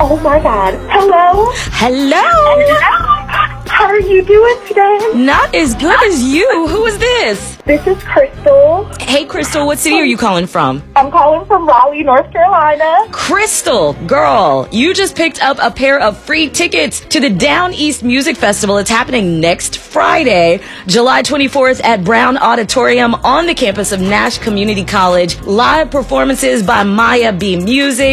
Oh my God. Hello? Hello. How are you doing today? Not as good as you. Who is this? This is Crystal. Hey, Crystal, what city are you calling from? I'm calling from Raleigh, North Carolina. Crystal, girl, you just picked up a pair of free tickets to the Down East Music Festival. It's happening next Friday, July 24th at Brown Auditorium on the campus of Nash Community College. Live performances by Maya B. Music.